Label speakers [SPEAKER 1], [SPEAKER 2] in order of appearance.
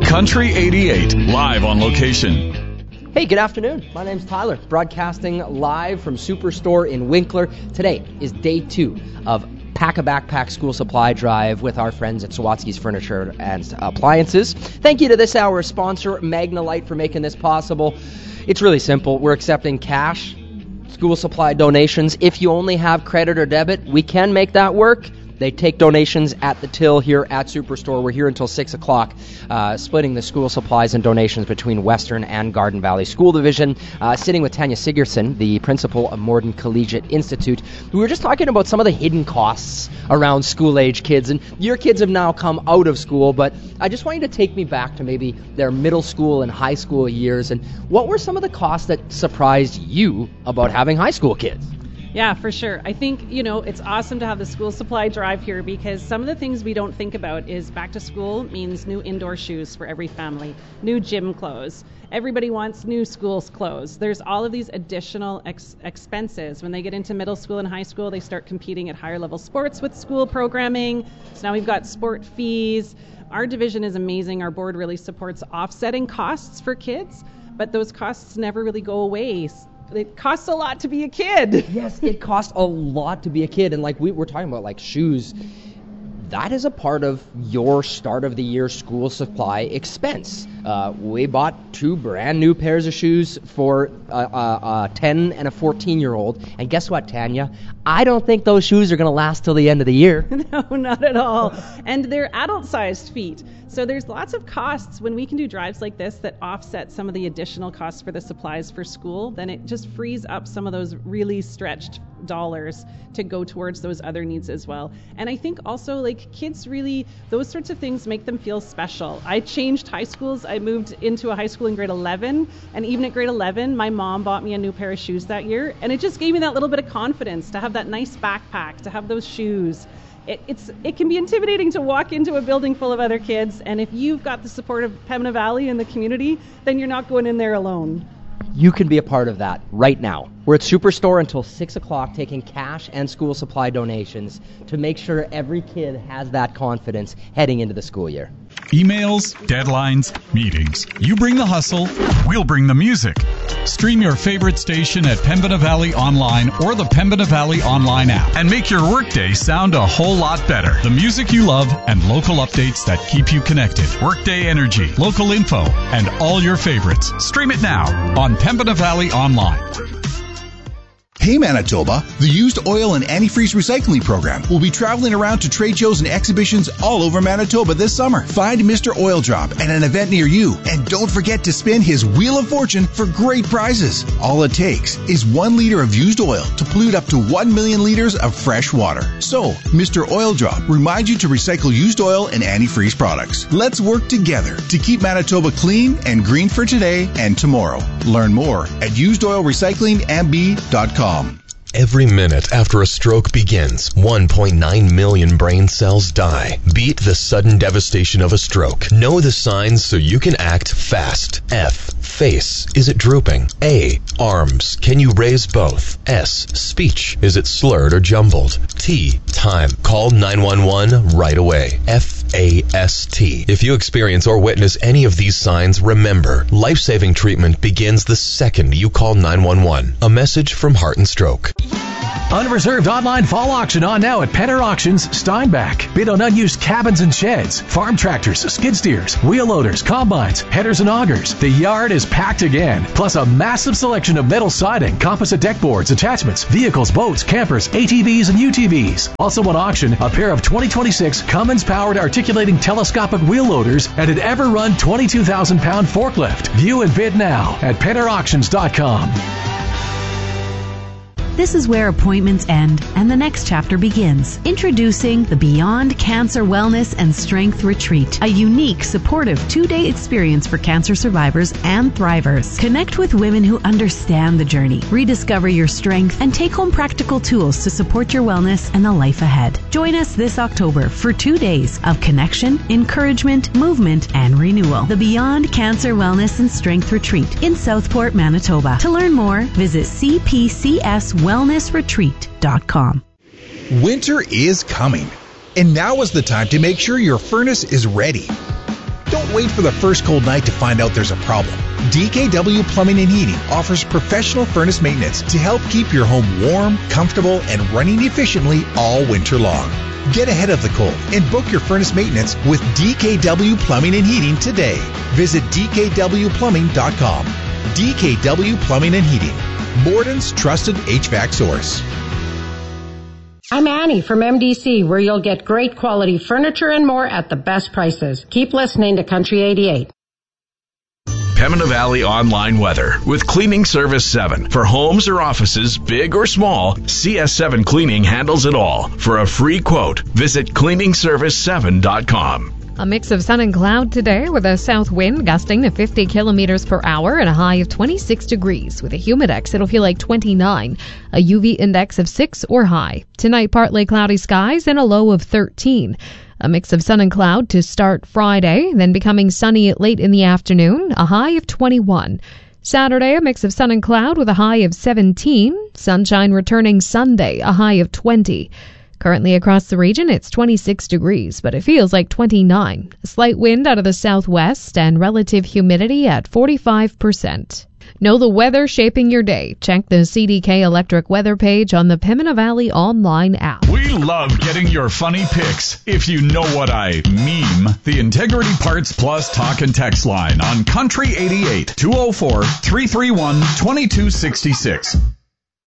[SPEAKER 1] Country 88, live on location.
[SPEAKER 2] Hey, good afternoon. My name's Tyler, broadcasting live from Superstore in Winkler. Today is day 2 of Pack a Backpack School Supply Drive with our friends at Sawatsky's Furniture and Appliances. Thank you to this hour's sponsor, Magnalite, for making this possible. It's really simple. We're accepting cash, school supply donations. If you only have credit or debit, we can make that work. They take donations at the till here at Superstore. We're here until 6 o'clock, splitting the school supplies and donations between Western and Garden Valley School Division. Sitting with Tanya Sigurdsson, the principal of Morden Collegiate Institute. We were just talking about some of the hidden costs around school-age kids. And your kids have now come out of school, but I just want you to take me back to maybe their middle school and high school years. And what were some of the costs that surprised you about having high school kids?
[SPEAKER 3] Yeah, for sure. I think, it's awesome to have the school supply drive here because some of the things we don't think about is back to school means new indoor shoes for every family, new gym clothes. Everybody wants new school clothes. There's all of these additional expenses. When they get into middle school and high school, they start competing at higher level sports with school programming. So now we've got sport fees. Our division is amazing. Our board really supports offsetting costs for kids, but those costs never really go away. It costs a lot to be a kid.
[SPEAKER 2] Yes, it costs a lot to be a kid. And like we're talking about like shoes, that is a part of your start of the year school supply expense. We bought 2 brand new pairs of shoes for a 10 and a 14-year-old. And guess what, Tanya? I don't think those shoes are going to last till the end of the year.
[SPEAKER 3] No, not at all. And they're adult-sized feet. So there's lots of costs when we can do drives like this that offset some of the additional costs for the supplies for school. Then it just frees up some of those really stretched dollars to go towards those other needs as well. And I think also like kids really, those sorts of things make them feel special. I changed high schools. I moved into a high school in grade 11, and even at grade 11, my mom bought me a new pair of shoes that year, and it just gave me that little bit of confidence to have that nice backpack, to have those shoes. It can be intimidating to walk into a building full of other kids, and if you've got the support of Pembina Valley and the community, then you're not going in there alone.
[SPEAKER 2] You can be a part of that right now. We're at Superstore until 6 o'clock taking cash and school supply donations to make sure every kid has that confidence heading into the school year.
[SPEAKER 1] Emails, deadlines, meetings. You bring the hustle, we'll bring the music. Stream your favorite station at Pembina Valley Online or the Pembina Valley Online app and make your workday sound a whole lot better. The music you love and local updates that keep you connected. Workday energy, local info, and all your favorites. Stream it now on Pembina Valley Online.
[SPEAKER 4] Hey Manitoba, the Used Oil and Antifreeze Recycling Program will be traveling around to trade shows and exhibitions all over Manitoba this summer. Find Mr. Oil Drop at an event near you, and don't forget to spin his Wheel of Fortune for great prizes. All it takes is 1 liter of used oil to pollute up to 1 million liters of fresh water. So, Mr. Oil Drop reminds you to recycle used oil and antifreeze products. Let's work together to keep Manitoba clean and green for today and tomorrow. Learn more at usedoilrecyclingmb.com.
[SPEAKER 5] Every minute after a stroke begins, 1.9 million brain cells die. Beat the sudden devastation of a stroke. Know the signs so you can act fast. F. Face. Is it drooping? A. Arms. Can you raise both? S. Speech. Is it slurred or jumbled? T. Time. Call 911 right away. FAST. If you experience or witness any of these signs, remember, life-saving treatment begins the second you call 911. A message from Heart and Stroke.
[SPEAKER 6] Unreserved online fall auction on now at Penner Auctions, Steinbach. Bid on unused cabins and sheds, farm tractors, skid steers, wheel loaders, combines, headers and augers. The yard is packed again, plus a massive selection of metal siding, composite deck boards, attachments, vehicles, boats, campers, ATVs, and UTVs. Also on auction, a pair of 2026 Cummins-powered articulating telescopic wheel loaders and an ever-run 22,000-pound forklift. View and bid now at PennerAuctions.com.
[SPEAKER 7] This is where appointments end and the next chapter begins. Introducing the Beyond Cancer Wellness and Strength Retreat, a unique, supportive 2-day experience for cancer survivors and thrivers. Connect with women who understand the journey, rediscover your strength, and take home practical tools to support your wellness and the life ahead. Join us this October for 2 days of connection, encouragement, movement, and renewal. The Beyond Cancer Wellness and Strength Retreat in Southport, Manitoba. To learn more, visit cpcswellnessretreat.com.
[SPEAKER 4] Winter is coming, and now is the time to make sure your furnace is ready. Don't Don't wait for the first cold night to find out there's a problem. DKW Plumbing and Heating offers professional furnace maintenance to help keep your home warm, comfortable, and running efficiently all winter long. Get ahead of the cold and book your furnace maintenance with DKW Plumbing and Heating today. Visit DKWplumbing.com. DKW Plumbing and Heating, Borden's trusted HVAC source.
[SPEAKER 8] I'm Annie from MDC, where you'll get great quality furniture and more at the best prices. Keep listening to Country 88.
[SPEAKER 9] Pembina Valley Online Weather with Cleaning Service 7. For homes or offices, big or small, CS7 Cleaning handles it all. For a free quote, visit cleaningservice7.com.
[SPEAKER 10] A mix of sun and cloud today with a south wind gusting to 50 kilometers per hour and a high of 26 degrees. With a humidex, it'll feel like 29. A UV index of 6 or high. Tonight, partly cloudy skies and a low of 13. A mix of sun and cloud to start Friday, then becoming sunny late in the afternoon, a high of 21. Saturday, a mix of sun and cloud with a high of 17. Sunshine returning Sunday, a high of 20. Currently across the region, it's 26 degrees, but it feels like 29. A slight wind out of the southwest and relative humidity at 45%. Know the weather shaping your day. Check the CDK Electric weather page on the Pembina Valley online app.
[SPEAKER 1] We love getting your funny pics. If you know what I meme, the Integrity Parts Plus talk and text line on Country 88 204-331-2266.